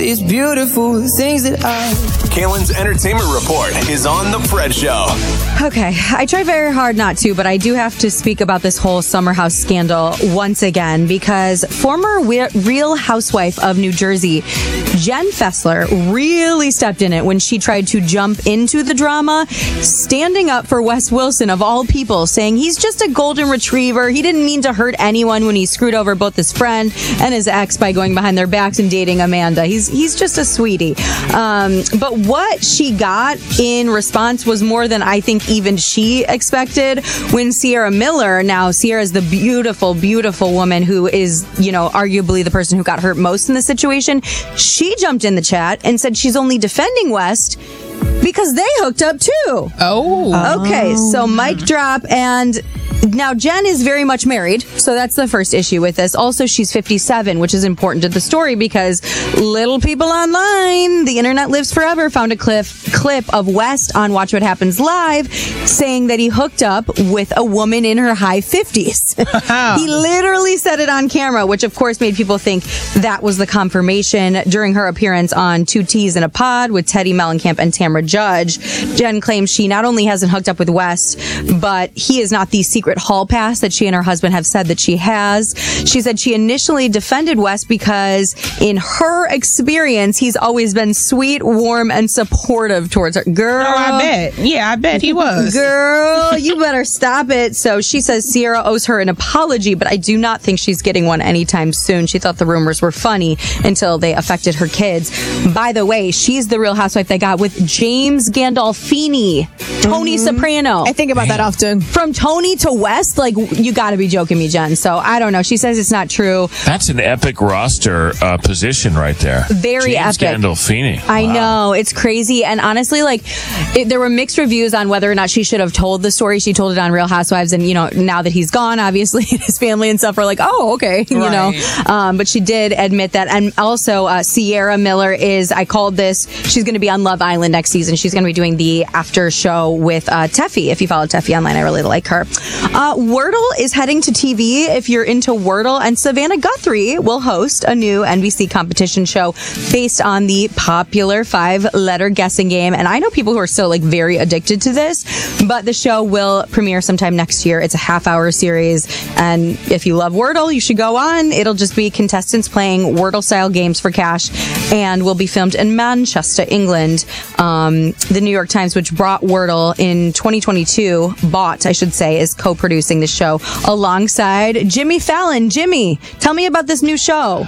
It's beautiful, the things that Kaylin's Entertainment Report is on The Fred Show. Okay, I try very hard not to, but I do have to speak about this whole Summer House scandal once again, because former Real Housewife of New Jersey, Jen Fessler, really stepped in it when she tried to jump into the drama, standing up for Wes Wilson, of all people, saying he's just a golden retriever. He didn't mean to hurt anyone when he screwed over both his friend and his ex by going behind their backs and dating Amanda. He's just a sweetie. But what she got in response was more than I think even she expected when Sierra Miller, now Sierra is the beautiful, beautiful woman who is, arguably the person who got hurt most in the situation. She jumped in the chat and said she's only defending West because they hooked up too. Oh. Okay, so mic drop. And now Jen is very much married, so that's the first issue with this. Also, she's 57, which is important to the story because little people online, the internet lives forever, found a clip of West on Watch What Happens Live saying that he hooked up with a woman in her high 50s. He literally said it on camera, which of course made people think that was the confirmation during her appearance on Two T's in a Pod with Teddy Mellencamp and Tamra Judge. Jen claims she not only hasn't hooked up with West, but he is not the secret hall pass that she and her husband have said that she has. She said she initially defended West because in her experience, he's always been sweet, warm, and supportive towards her. Girl. Oh, I bet. Yeah, I bet he was. Girl, you better stop it. So she says Sierra owes her an apology, but I do not think she's getting one anytime soon. She thought the rumors were funny until they affected her kids. By the way, she's the Real Housewife they got with James Gandolfini, Tony Soprano. I think about that often. From Tony to West, like, you gotta be joking me, Jen. So I don't know. She says it's not true. That's an epic roster position right there. Very James epic. Gandolfini. I know. It's crazy. And honestly, there were mixed reviews on whether or not she should have told the story. She told it on Real Housewives. And, now that he's gone, obviously, his family and stuff are like, oh, okay. But she did admit that. And also, Sierra Miller I called this, she's going to be on Love Island next season. She's going to be doing the after show with Teffy. If you follow Teffy online, I really like her. Wordle is heading to TV if you're into Wordle, and Savannah Guthrie will host a new NBC competition show based on the popular 5-letter guessing game. And I know people who are still very addicted to this, but the show will premiere sometime next year. It's a half-hour series, and if you love Wordle, you should go on. It'll just be contestants playing Wordle-style games for cash, and will be filmed in Manchester, England. The New York Times, which bought Wordle in 2022, is co-producing the show alongside Jimmy Fallon. Jimmy, tell me about this new show.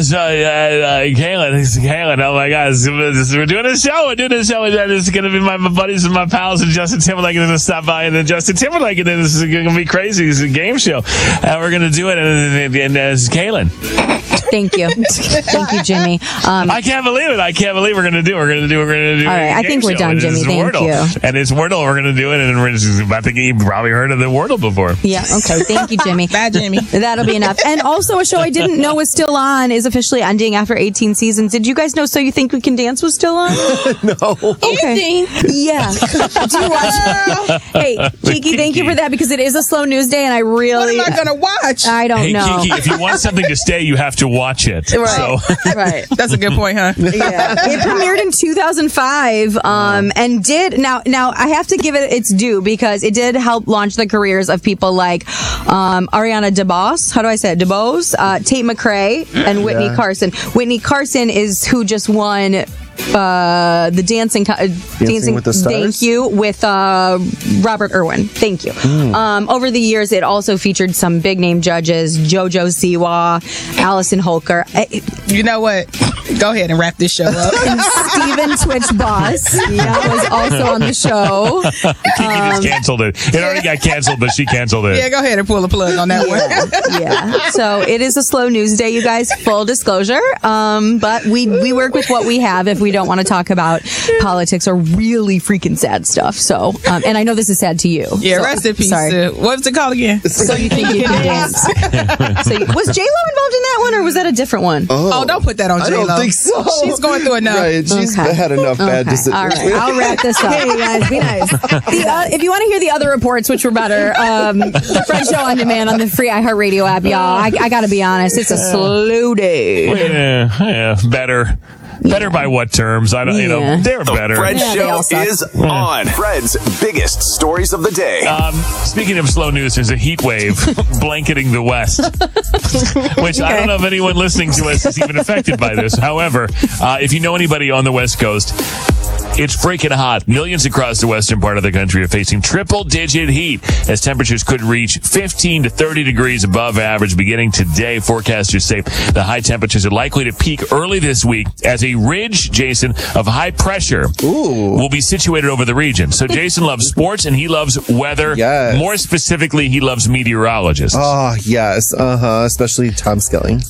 Kaylin, oh my God, we're doing a show. This is going to be my buddies and my pals, and Justin Timberlake is going to stop by, and then Justin Timberlake, and then this is going to be crazy. It's a game show, and we're going to do it, and it's Kaylin. Thank you. Thank you, Jimmy. I can't believe it. I can't believe we're going to do. All right, I think we're done, Jimmy. Thank you. And it's Wordle. We're going to do it, and I think you've probably heard of the Wordle before. Yeah. Okay. Thank you, Jimmy. Bye, Jimmy. That'll be enough. And also, a show I didn't know was still on is officially ending after 18 seasons. Did you guys know So You Think We Can Dance was still on? No. Okay. Yeah. Do you watch? Hey, Kiki, thank you for that, because it is a slow news day, and I really. What am I going to watch? I don't know. Kiki, if you want something to stay, you have to watch it. Right. So. Right. That's a good point, huh? Yeah. It premiered in 2005, and did now I have to give it its due, because it did help launch the careers of people like Ariana DeBose. How do I say it? DeBose, Tate McRae, and Whitney Carson. Whitney Carson is who just won the Dancing with the Stars? Thank you, with Robert Irwin. Thank you. Over the years, it also featured some big name judges: JoJo Siwa, Allison Holker. You know what? Go ahead and wrap this show up. And Steven Twitch Boss was also on the show. Kiki just canceled it. It already got canceled, but she canceled it. Yeah, go ahead and pull the plug on that one. Yeah. So it is a slow news day, you guys. Full disclosure. But we work with what we have. If we don't want to talk about politics or really freaking sad stuff. So, and I know this is sad to you. Yeah, so, rest in peace. Sorry. What's it called again? So you think you can dance? So, was J-Lo involved in that one, or was that a different one? Oh, don't put that on J-Lo. I don't think so. She's going through enough. Right, she's had enough bad decisions. All right, I'll wrap this up. Hey, you guys, be nice. If you want to hear the other reports, which were better, the Fred Show on demand on the free iHeartRadio app, y'all. I got to be honest, it's a slow day. Yeah, better. Better by what terms? I don't. You know, they're better. Fred Show is on. Fred's biggest stories of the day. Speaking of slow news, there's a heat wave blanketing the West, which I don't know if anyone listening to us is even affected by this. However, if you know anybody on the West Coast, it's freaking hot. Millions across the western part of the country are facing triple-digit heat as temperatures could reach 15 to 30 degrees above average beginning today. Forecasters say the high temperatures are likely to peak early this week as a ridge, Jason, of high pressure will be situated over the region. So Jason loves sports and he loves weather. Yes. More specifically, he loves meteorologists. Oh, yes. Especially Tom Skilling.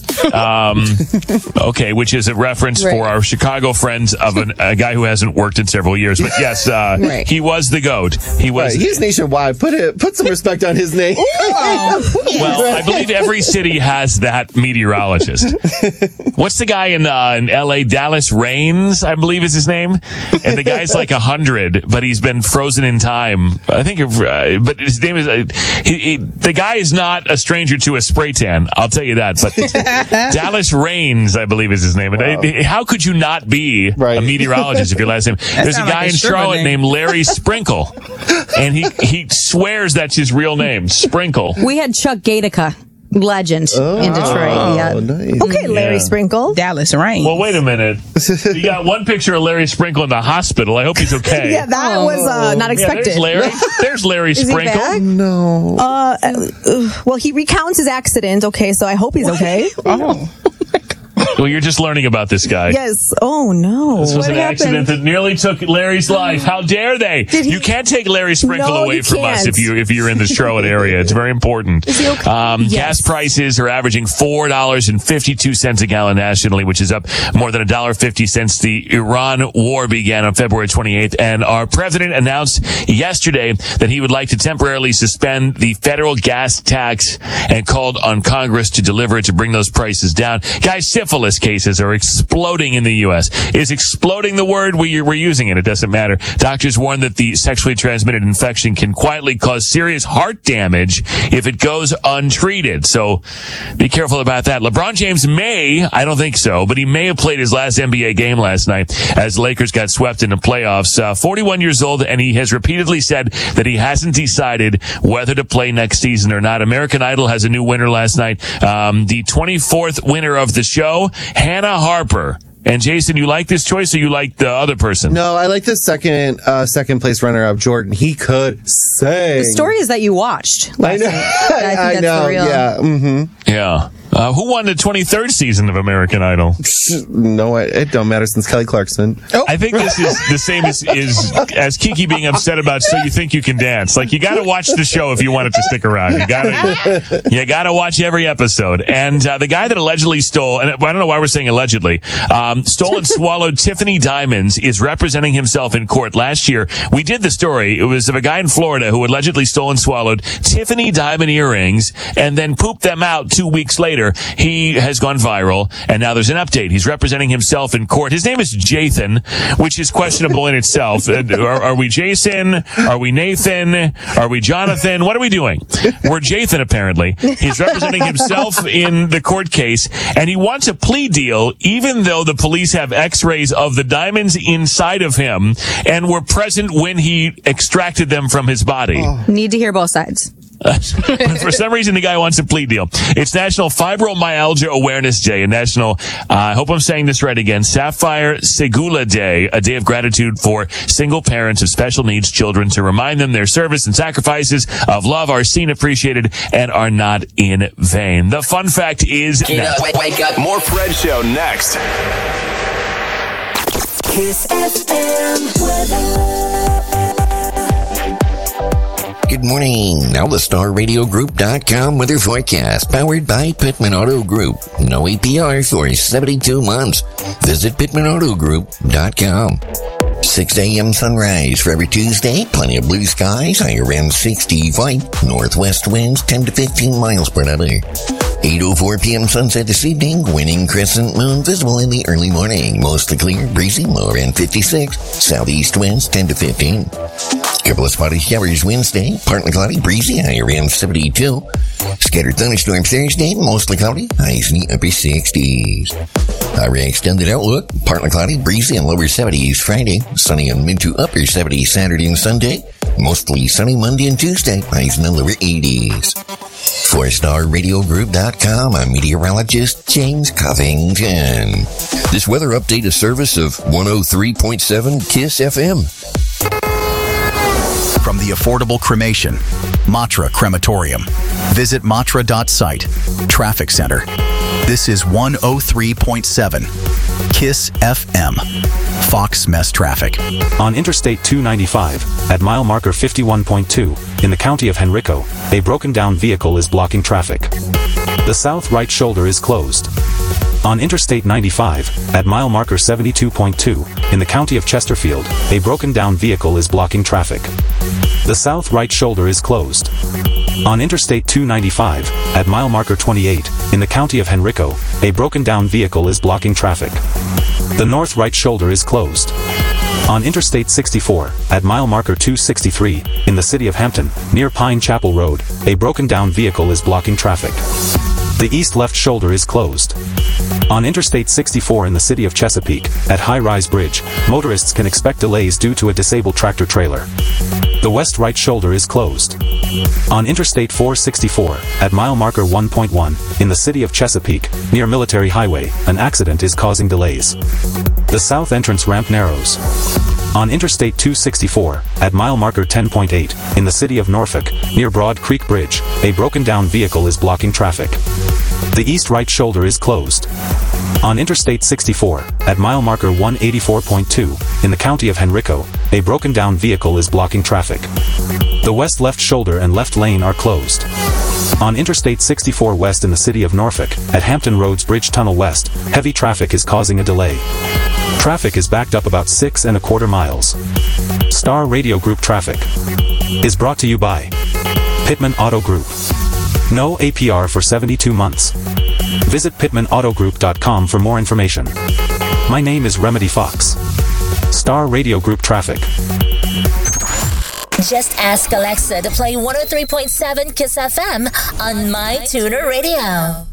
Okay, which is a reference for our Chicago friends of a guy who hasn't worked in several years. But yes, he was the GOAT. He was. Right. He's nationwide. Put some respect on his name. Well, I believe every city has that meteorologist. What's the guy in L.A.? Dallas Raines, I believe is his name. And the guy's like 100, but he's been frozen in time. I think, but his name is, the guy is not a stranger to a spray tan. I'll tell you that. But Dallas Raines, I believe is his name. Wow. How could you not be a meteorologist if your last name? There's a guy in Charlotte named Larry Sprinkle. And he swears that's his real name, Sprinkle. We had Chuck Gatica, legend in Detroit. Yeah. Nice. Okay, Larry Sprinkle. Dallas Rain. Well, wait a minute. You got one picture of Larry Sprinkle in the hospital. I hope he's okay. Yeah, that was not expected. There's Larry. There's Larry Is he Sprinkle. back? No. Well, he recounts his accident. Okay, so I hope he's okay. Well, you're just learning about this guy. Yes. Oh no. This was What an happened? accident that nearly took Larry's life. How dare they? You can't take Larry Sprinkle No, away you from us can't. if you're in the Charlotte area. It's very important. Is he okay? Gas prices are averaging $4.52 a gallon nationally, which is up more than $1.50 since the Iran war began on February 28th. And our president announced yesterday that he would like to temporarily suspend the federal gas tax and called on Congress to deliver it to bring those prices down. Guys, syphilis cases are exploding in the U.S. Is exploding the word? We're using it. It doesn't matter. Doctors warn that the sexually transmitted infection can quietly cause serious heart damage if it goes untreated. So be careful about that. LeBron James I don't think so, but he may have played his last NBA game last night as Lakers got swept in the playoffs. 41 years old, and he has repeatedly said that he hasn't decided whether to play next season or not. American Idol has a new winner last night. The 24th winner of the show, Hannah Harper. And Jason, you like this choice or you like the other person? No, I like the second place runner up, Jordan. He could sing. The story is that you watched. I know. I think that's the real. Yeah. Mm-hmm. Yeah. Who won the 23rd season of American Idol? No, it don't matter since Kelly Clarkson. I think this is the same as Kiki being upset about So You Think You Can Dance. Like, you got to watch the show if you want it to stick around. You got to watch every episode. And the guy that allegedly stole, and I don't know why we're saying allegedly, stole and swallowed Tiffany diamonds is representing himself in court. Last year, we did the story. It was of a guy in Florida who allegedly stole and swallowed Tiffany diamond earrings and then pooped them out 2 weeks later. He has gone viral, and now there's an update. He's representing himself in court. His name is Jathan, which is questionable in itself. Are we Jason? Are we Nathan? Are we Jonathan? What are we doing? We're Jathan, apparently. He's representing himself in the court case, and he wants a plea deal, even though the police have x-rays of the diamonds inside of him and were present when he extracted them from his body. Need to hear both sides. For some reason, the guy wants a plea deal. It's National Fibromyalgia Awareness Day and National, I hope I'm saying this right again, Sapphire Segula Day, a day of gratitude for single parents of special needs children to remind them their service and sacrifices of love are seen, appreciated, and are not in vain. The fun fact is next. Wake up. More Fred Show next. Kiss FM weather. Good morning. Now the StarRadioGroup.com weather forecast, powered by Pittman Auto Group. No APR for 72 months. Visit PittmanAutoGroup.com. 6 a.m. sunrise for every Tuesday. Plenty of blue skies, high around 65. Northwest winds 10 to 15 miles per hour. 8:04 p.m. sunset this evening. Winning crescent moon visible in the early morning. Mostly clear, breezy, low around 56. Southeast winds 10 to 15. Couple of spotty showers Wednesday. Partly cloudy, breezy, high around 72. Scattered thunderstorms Thursday. Mostly cloudy, highs in the upper 60s. Our extended outlook. Partly cloudy, breezy, and lower 70s Friday. Sunny and mid to upper 70s Saturday and Sunday. Mostly sunny Monday and Tuesday. Highs in the lower 80s. For StarRadioGroup.com, I'm meteorologist James Covington. This weather update is service of 103.7 KISS FM. From the affordable cremation, Matra Crematorium. Visit matra.site. Traffic Center. This is 103.7 KISS FM. Fox Mess Traffic. On Interstate 295, at mile marker 51.2, in the county of Henrico, a broken down vehicle is blocking traffic. The south right shoulder is closed. On Interstate 95, at mile marker 72.2, in the county of Chesterfield, a broken down vehicle is blocking traffic. The south right shoulder is closed. On Interstate 295, at mile marker 28, in the county of Henrico, a broken down vehicle is blocking traffic. The north right shoulder is closed. On Interstate 64, at mile marker 263, in the city of Hampton, near Pine Chapel Road, a broken down vehicle is blocking traffic. The east left shoulder is closed. On Interstate 64 in the city of Chesapeake, at High Rise Bridge, motorists can expect delays due to a disabled tractor trailer. The west right shoulder is closed. On Interstate 464, at mile marker 1.1, in the city of Chesapeake, near Military Highway, an accident is causing delays. The south entrance ramp narrows. On Interstate 264, at mile marker 10.8, in the city of Norfolk, near Broad Creek Bridge, a broken down vehicle is blocking traffic. The east right shoulder is closed. On Interstate 64, at mile marker 184.2, in the county of Henrico, a broken down vehicle is blocking traffic. The west left shoulder and left lane are closed. On Interstate 64 west in the city of Norfolk, at Hampton Roads Bridge Tunnel West, heavy traffic is causing a delay. Traffic is backed up about 6.25 miles. Star Radio Group Traffic is brought to you by Pittman Auto Group. No APR for 72 months. Visit PittmanAutoGroup.com for more information. My name is Remedy Fox. Star Radio Group Traffic. Just ask Alexa to play 103.7 KISS FM on My Tuner Radio.